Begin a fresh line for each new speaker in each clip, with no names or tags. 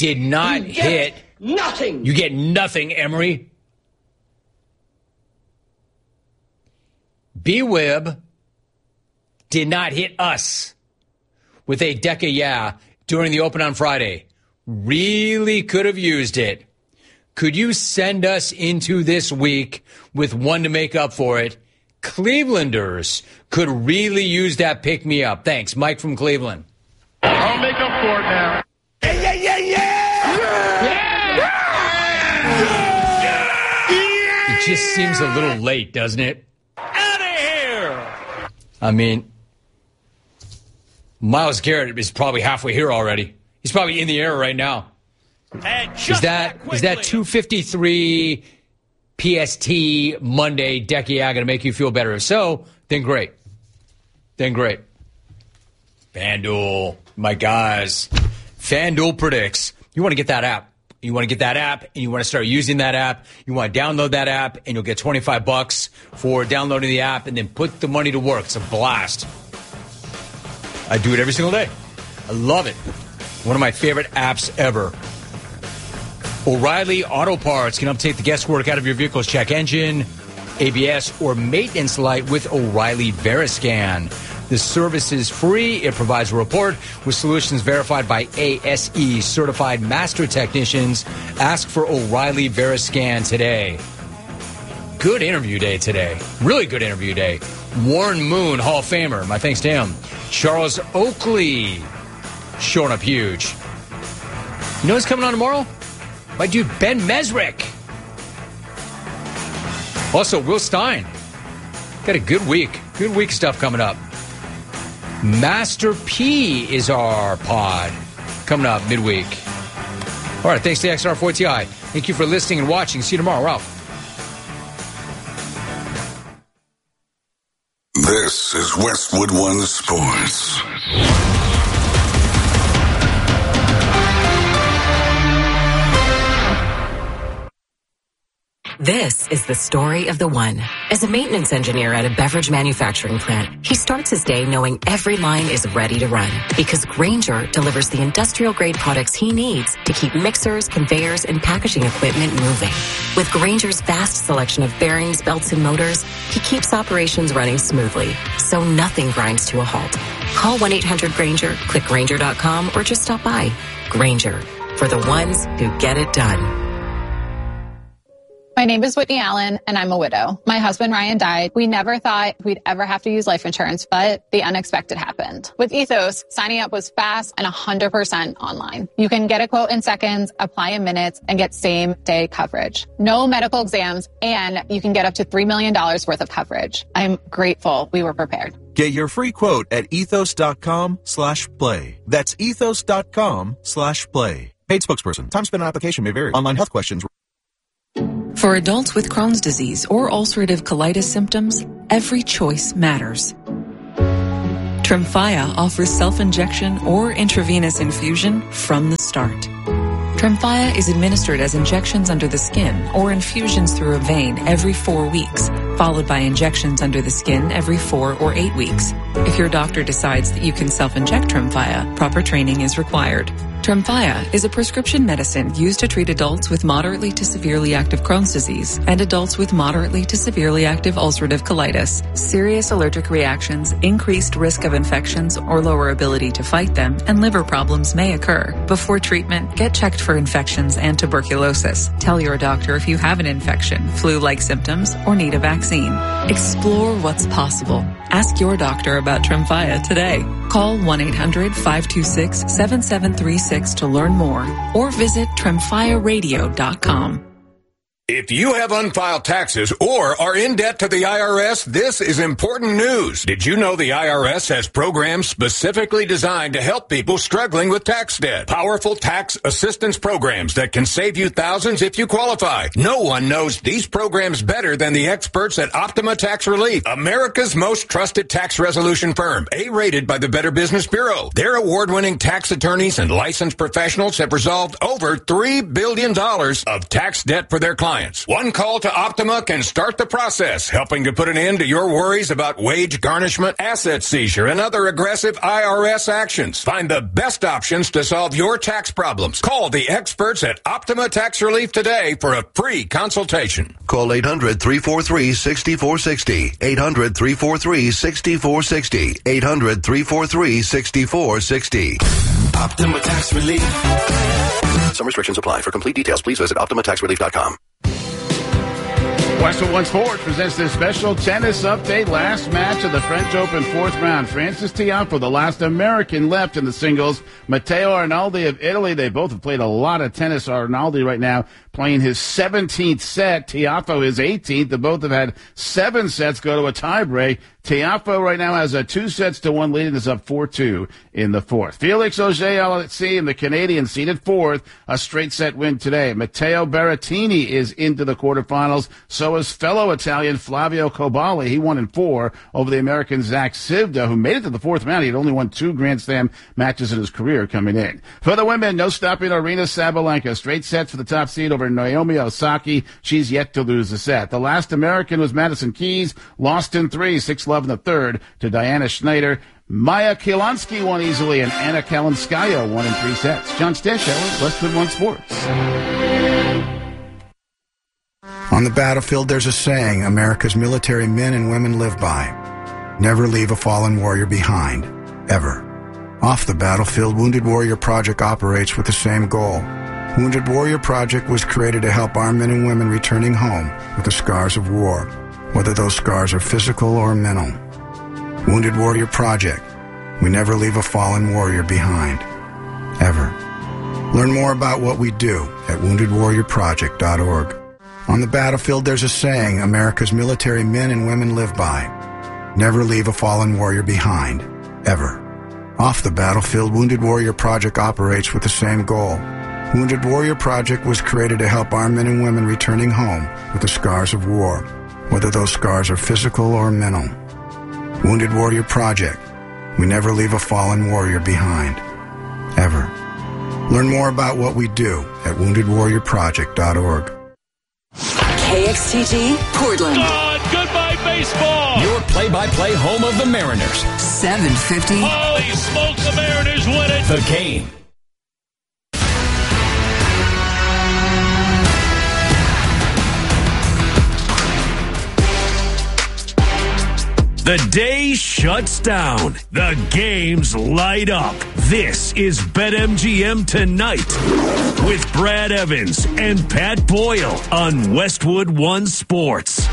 did not hit...
Nothing!
You get nothing, Emery. B-Wib did not hit us with a Deca Yeah during the Open on Friday. Really could have used it. Could you send us into this week with one to make up for it? Clevelanders could really use that pick-me-up. Thanks, Mike from Cleveland.
I'll make up for it now.
It just seems a little late, doesn't it?
Out of here!
I mean, Myles Garrett is probably halfway here already. He's probably in the air right now. Is that 2:53 PST Monday Deca Yeah going to make you feel better? If so, then great. FanDuel, my guys. FanDuel predicts. You want to get that app. You want to get that app, and you want to start using that app. You want to download that app, and you'll get $25 for downloading the app, and then put the money to work. It's a blast. I do it every single day. I love it. One of my favorite apps ever. O'Reilly Auto Parts can update the guesswork out of your vehicle's check engine, ABS, or maintenance light with O'Reilly Veriscan. The service is free. It provides a report with solutions verified by ASE certified master technicians. Ask for O'Reilly Veriscan today. Good interview day today. Really good interview day. Warren Moon, Hall of Famer. My thanks to him. Charles Oakley, showing up huge. You know what's coming on tomorrow? My dude, Ben Mesrick. Also, Will Stein. Got a good week. Good week of stuff coming up. Master P is our pod coming up midweek. All right, thanks to XR4TI. Thank you for listening and watching. See you tomorrow. Ralph.
This is Westwood One Sports.
This is the story of the one. As a maintenance engineer at a beverage manufacturing plant, he starts his day knowing every line is ready to run because Grainger delivers the industrial-grade products he needs to keep mixers, conveyors, and packaging equipment moving. With Grainger's vast selection of bearings, belts, and motors, he keeps operations running smoothly, so nothing grinds to a halt. Call 1-800-GRAINGER, click Grainger.com, or just stop by. Grainger, for the ones who get it done.
My name is Whitney Allen, and I'm a widow. My husband, Ryan, died. We never thought we'd ever have to use life insurance, but the unexpected happened. With Ethos, signing up was fast and 100% online. You can get a quote in seconds, apply in minutes, and get same-day coverage. No medical exams, and you can get up to $3 million worth of coverage. I'm grateful we were prepared.
Get your free quote at ethos.com/play. That's ethos.com/play. Paid spokesperson. Time spent on application may vary. Online health questions.
For adults with Crohn's disease or ulcerative colitis symptoms, every choice matters. Tremfya offers self-injection or intravenous infusion from the start. Tremfya is administered as injections under the skin or infusions through a vein every 4 weeks, followed by injections under the skin every 4 or 8 weeks. If your doctor decides that you can self-inject Tremfya, proper training is required. Tremfya is a prescription medicine used to treat adults with moderately to severely active Crohn's disease and adults with moderately to severely active ulcerative colitis. Serious allergic reactions, increased risk of infections or lower ability to fight them, and liver problems may occur. Before treatment, get checked for infections and tuberculosis. Tell your doctor if you have an infection, flu-like symptoms, or need a vaccine. Explore what's possible. Ask your doctor about Tremfya today. Call 1-800-526-7736 to learn more or visit tremfyaradio.com.
If you have unfiled taxes or are in debt to the IRS, this is important news. Did you know the IRS has programs specifically designed to help people struggling with tax debt? Powerful tax assistance programs that can save you thousands if you qualify. No one knows these programs better than the experts at Optima Tax Relief, America's most trusted tax resolution firm, A-rated by the Better Business Bureau. Their award-winning tax attorneys and licensed professionals have resolved over $3 billion of tax debt for their clients. compliance. One call to Optima can start the process, helping to put an end to your worries about wage garnishment, asset seizure, and other aggressive IRS actions. Find the best options to solve your tax problems. Call the experts at Optima Tax Relief today for a free consultation.
Call 800-343-6460. 800-343-6460. 800-343-6460.
Optima Tax Relief.
Some restrictions apply. For complete details, please visit OptimaTaxRelief.com.
Westwood One Sports presents this special tennis update. Last match of the French Open fourth round. Frances Tiafoe, the last American left in the singles. Matteo Arnaldi of Italy. They both have played a lot of tennis. Arnaldi right now playing his 17th set. Tiafoe his 18th. They both have had 7 sets go to a tiebreak. Tiafoe right now has a 2-1 lead and is up 4-2 in the fourth. Felix Auger-Aliassime, the Canadian, seeded fourth, a straight set win today. Matteo Berrettini is into the quarterfinals. So is fellow Italian Flavio Cobali. He won in 4 over the American Zach Sivda, who made it to the fourth round. He had only won 2 Grand Slam matches in his career coming in. For the women, no stopping Aryna Sabalenka. Straight sets for the top seed over Naomi Osaka. She's yet to lose a set. The last American was Madison Keys, lost in 3, 6-love in the third to Diana Schneider. Maya Kielansky won easily, and Anna Kalinskaya won in 3 sets. John Stenshauer, Westwood One Sports.
On the battlefield, there's a saying America's military men and women live by. Never leave a fallen warrior behind. Ever. Off the battlefield, Wounded Warrior Project operates with the same goal. Wounded Warrior Project was created to help our men and women returning home with the scars of war, whether those scars are physical or mental. Wounded Warrior Project. We never leave a fallen warrior behind. Ever. Learn more about what we do at woundedwarriorproject.org. On the battlefield, there's a saying America's military men and women live by. Never leave a fallen warrior behind. Ever. Off the battlefield, Wounded Warrior Project operates with the same goal. Wounded Warrior Project was created to help our men and women returning home with the scars of war, whether those scars are physical or mental. Wounded Warrior Project. We never leave a fallen warrior behind. Ever. Learn more about what we do at woundedwarriorproject.org.
KXTG, Portland.
Goodbye, baseball.
Your play-by-play home of the Mariners.
750.
Holy smokes, the Mariners win it.
The Game.
The day shuts down. The games light up. This is BetMGM Tonight with Brad Evans and Pat Boyle on Westwood One Sports.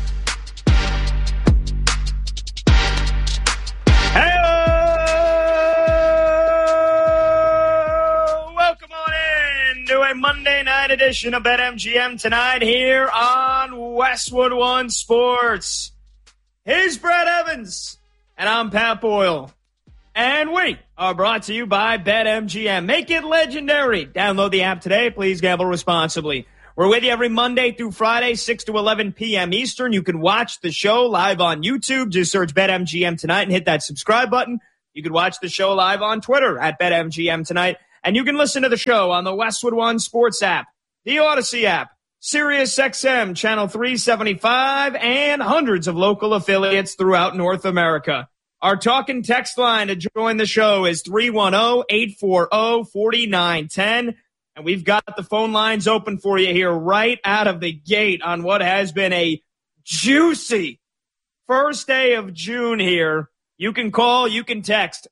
Welcome on in to a Monday night edition of BetMGM Tonight here on Westwood One Sports. Here's Brad Evans, and I'm Pat Boyle. And we are brought to you by BetMGM. Make it legendary. Download the app today. Please gamble responsibly. We're with you every Monday through Friday, 6 to 11 p.m. Eastern. You can watch the show live on YouTube. Just search BetMGM Tonight and hit that subscribe button. You can watch the show live on Twitter at BetMGM Tonight. And you can listen to the show on the Westwood One Sports app, the Odyssey app, Sirius XM, Channel 375, and hundreds of local affiliates throughout North America. Our talk and text line to join the show is 310-840-4910. And we've got the phone lines open for you here right out of the gate on what has been a juicy first day of June here. You can call, you can text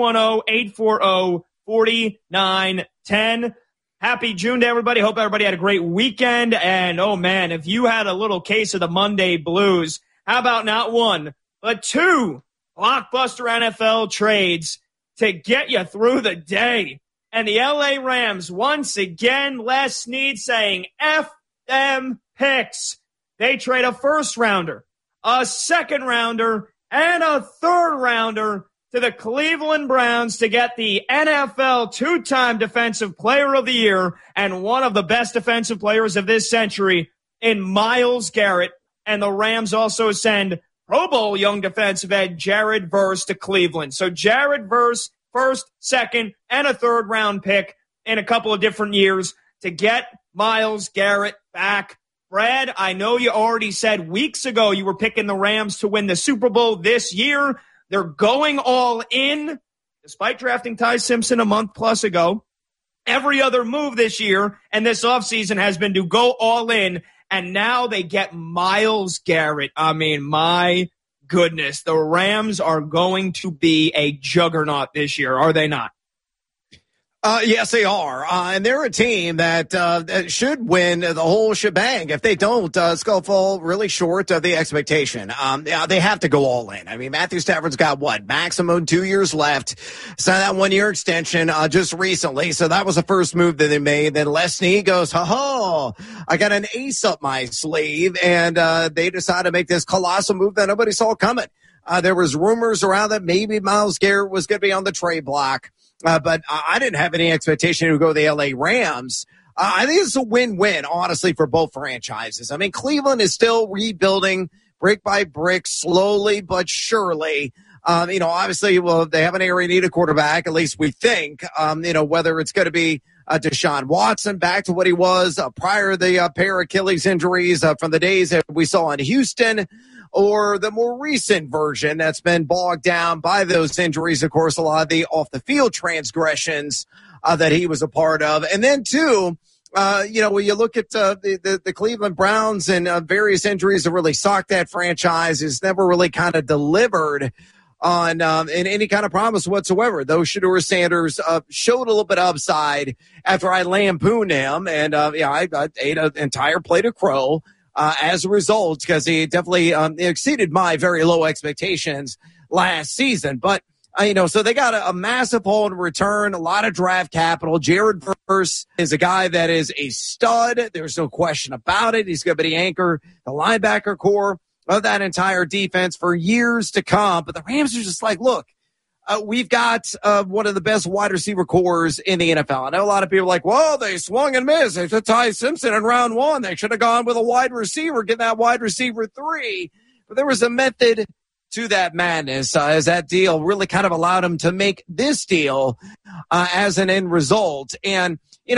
310-840-4910. Happy June to everybody. Hope everybody had a great weekend. And, oh, man, if you had a little case of the Monday blues, how about not one, but 2 blockbuster NFL trades to get you through the day? And the L.A. Rams, once again, Les Snead saying, F them picks. They trade a first-rounder, a second-rounder, and a third-rounder to the Cleveland Browns to get the NFL 2-time Defensive Player of the Year and one of the best defensive players of this century in Myles Garrett. And the Rams also send Pro Bowl young defensive end Jared Verse to Cleveland. So Jared Verse, first, second, and a third-round pick in a couple of different years to get Myles Garrett back Brad, I know you already said weeks ago you were picking the Rams to win the Super Bowl this year. They're going all in, despite drafting Ty Simpson a month plus ago. Every other move this year and this offseason has been to go all in, and now they get Myles Garrett. I mean, my goodness, the Rams are going to be a juggernaut this year, are they not?
Yes, they are. And they're a team that should win the whole shebang. If they don't, it's going to fall really short of the expectation. They have to go all in. I mean, Matthew Stafford's got maximum 2 years left. Signed that 1 year extension, just recently. So that was the first move that they made. Then Les Snead goes, I got an ace up my sleeve. And, they decided to make this colossal move that nobody saw coming. There was rumors around that maybe Myles Garrett was going to be on the trade block. But I didn't have any expectation to go to the L.A. Rams. I think it's a win-win, honestly, for both franchises. I mean, Cleveland is still rebuilding brick by brick, slowly but surely. Obviously, they have an area-needed quarterback, at least we think. Whether it's going to be Deshaun Watson back to what he was prior to the pair Achilles injuries from the days that we saw in Houston, or the more recent version that's been bogged down by those injuries. Of course, a lot of the off-the-field transgressions that he was a part of. And then, too, when you look at the Cleveland Browns and various injuries that really socked that franchise, is never really kind of delivered on in any kind of promise whatsoever. Though Shedeur Sanders showed a little bit of upside after I lampooned him, and I ate an entire plate of crow as a result, because he definitely exceeded my very low expectations last season. But so they got a massive haul in return, a lot of draft capital. Jared Verse is a guy that is a stud. There's no question about it. He's going to be the anchor, the linebacker core of that entire defense for years to come. But the Rams are just like, look, we've got one of the best wide receiver cores in the NFL. I know a lot of people are like, well, they swung and missed. They took Ty Simpson in round 1. They should have gone with a wide receiver, get that wide receiver 3. But there was a method to that madness, as that deal really kind of allowed him to make this deal as an end result. And,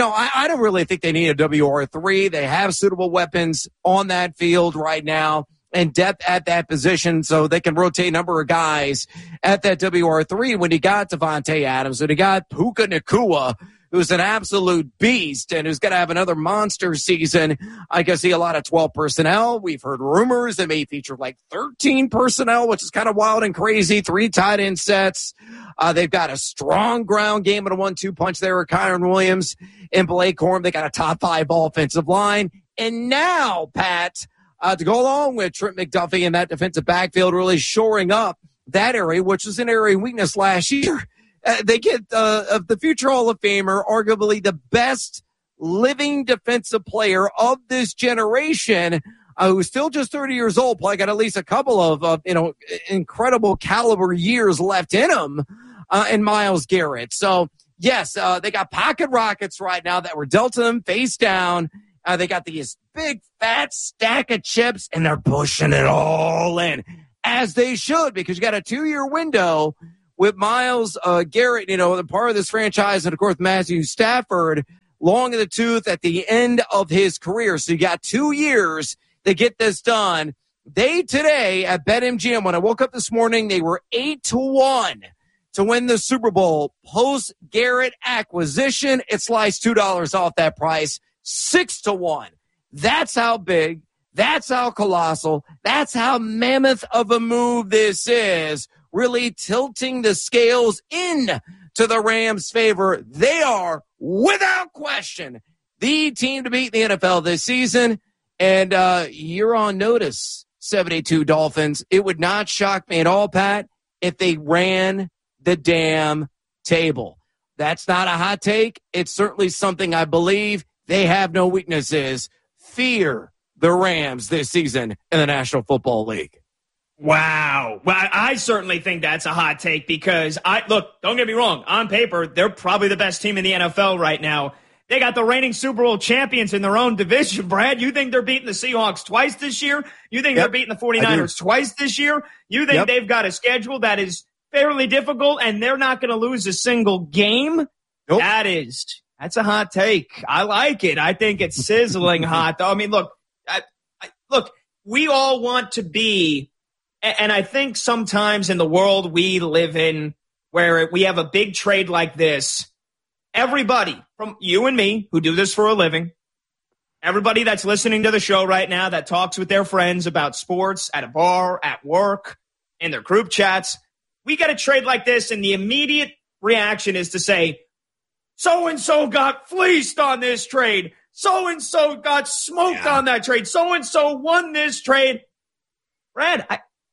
I don't really think they need a WR3. They have suitable weapons on that field right now and depth at that position, so they can rotate a number of guys at that WR3. When you got Devontae Adams, when you got Puka Nacua, who's an absolute beast and who's going to have another monster season, I can see a lot of 12 personnel. We've heard rumors that may feature like 13 personnel, which is kind of wild and crazy. 3 tight end sets. They've got a strong ground game and a 1-2 punch there with Kyron Williams and Blake Corum. They got a top 5 offensive line. And now, Pat, to go along with Trent McDuffie and that defensive backfield, really shoring up that area, which was an area of weakness last year. They get the future Hall of Famer, arguably the best living defensive player of this generation, who's still just 30 years old, probably got at least a couple of incredible caliber years left in him, and Myles Garrett. So, yes, they got pocket rockets right now that were dealt to them face down. They got these big, fat stack of chips, and they're pushing it all in, as they should, because you got a 2-year window with Myles Garrett, the part of this franchise, and, of course, Matthew Stafford, long in the tooth at the end of his career. So you got 2 years to get this done. They today at BetMGM, when I woke up this morning, they were 8-1 to win the Super Bowl. Post-Garrett acquisition, it sliced $2 off that price. 6-1. That's how big, that's how colossal, that's how mammoth of a move this is, really tilting the scales in to the Rams' favor. They are, without question, the team to beat in the NFL this season, and you're on notice, 72 Dolphins. It would not shock me at all, Pat, if they ran the damn table. That's not a hot take. It's certainly something I believe. They have no weaknesses. Fear the Rams this season in the National Football League.
Wow. Well, I certainly think that's a hot take because look, don't get me wrong. On paper, they're probably the best team in the NFL right now. They got the reigning Super Bowl champions in their own division. Brad, you think they're beating the Seahawks twice this year? You think they're beating the 49ers twice this year? You think they've got a schedule that is fairly difficult and they're not going to lose a single game? Nope. That's a hot take. I like it. I think it's sizzling hot. I mean, look, look, we all want to be, and I think sometimes in the world we live in where we have a big trade like this, everybody from you and me who do this for a living, everybody that's listening to the show right now that talks with their friends about sports at a bar, at work, in their group chats, we get a trade like this, and the immediate reaction is to say, so-and-so got fleeced on this trade. So-and-so got smoked on that trade. So-and-so won this trade. Brad,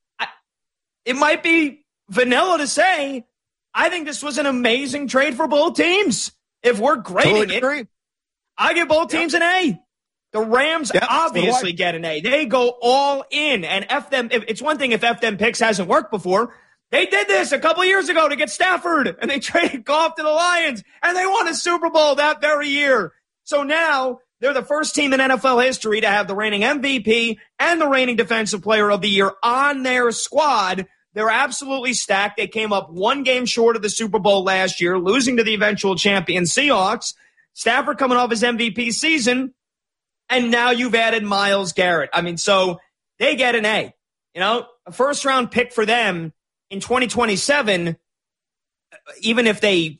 it might be vanilla to say, I think this was an amazing trade for both teams. If we're grading it, I give both teams an A. The Rams obviously get an A. They go all in. And it's one thing if F them picks hasn't worked before. They did this a couple of years ago to get Stafford, and they traded Goff to the Lions, and they won a Super Bowl that very year. So now they're the first team in NFL history to have the reigning MVP and the reigning Defensive Player of the Year on their squad. They're absolutely stacked. They came up one game short of the Super Bowl last year, losing to the eventual champion Seahawks. Stafford coming off his MVP season, and now you've added Myles Garrett. I mean, so they get an A. You know, a first-round pick for them in 2027, even if they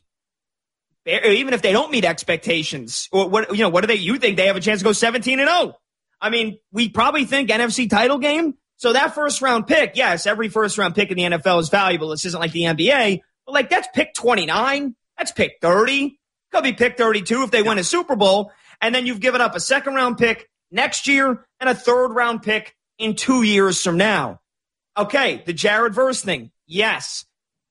don't meet expectations, or what do they? You think they have a chance to go 17-0? I mean, we probably think NFC title game. So that first round pick, yes, every first round pick in the NFL is valuable. This isn't like the NBA, but like that's pick 29, that's pick 30, could be pick 32 if they win a Super Bowl, and then you've given up a second round pick next year and a third round pick in 2 years from now. Okay, the Jared Verse thing. Yes.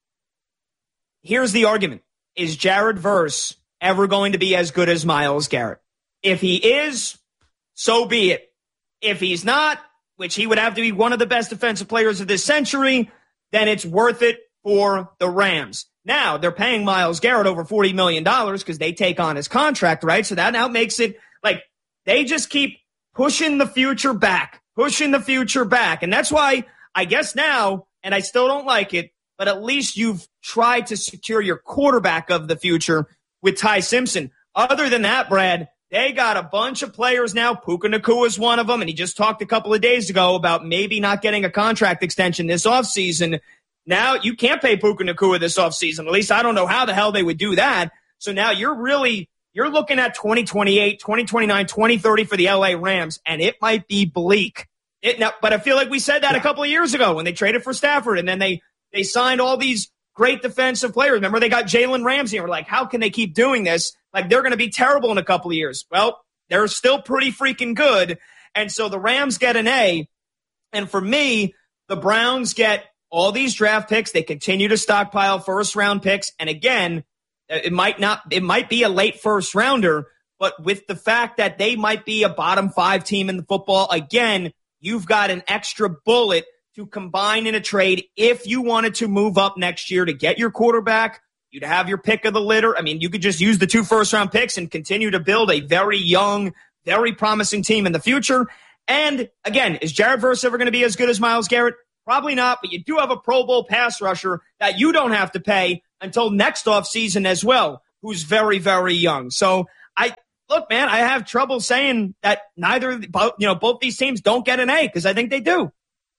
Here's the argument. Is Jared Verse ever going to be as good as Myles Garrett? If he is, so be it. If he's not, which he would have to be one of the best defensive players of this century, then it's worth it for the Rams. Now, they're paying Myles Garrett over $40 million because they take on his contract, right? So that now makes it like they just keep pushing the future back. And that's why I guess now, and I still don't like it, but at least you've tried to secure your quarterback of the future with Ty Simpson. Other than that, Brad, they got a bunch of players now. Puka Nacua is one of them, and he just talked a couple of days ago about maybe not getting a contract extension this offseason. Now you can't pay Puka Nacua this offseason. At least I don't know how the hell they would do that. So now you're looking at 2028, 2029, 2030 for the LA Rams, and it might be bleak. But I feel like we said that a couple of years ago when they traded for Stafford, and then they signed all these great defensive players. Remember, they got Jalen Ramsey, and we're like, how can they keep doing this? Like, they're going to be terrible in a couple of years. Well, they're still pretty freaking good, and so the Rams get an A. And for me, the Browns get all these draft picks. They continue to stockpile first-round picks, and again, it might be a late first-rounder, but with the fact that they might be a bottom 5 team in the football, again, you've got an extra bullet to combine in a trade if you wanted to move up next year to get your quarterback. You'd have your pick of the litter. I mean, you could just use the 2 first-round picks and continue to build a very young, very promising team in the future. And, again, is Jared Verse ever going to be as good as Myles Garrett? Probably not, but you do have a Pro Bowl pass rusher that you don't have to pay until next offseason as well, who's very, very young. So, Look, man, I have trouble saying that both these teams don't get an A because I think they do.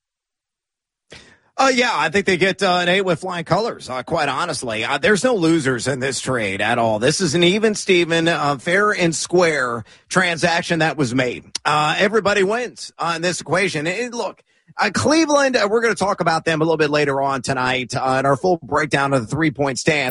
I think they get an A with flying colors, quite honestly. There's no losers in this trade at all. This is an even, Steven, fair and square transaction that was made. Everybody wins on this equation. Look, Cleveland, we're going to talk about them a little bit later on tonight in our full breakdown of the 3-point stand.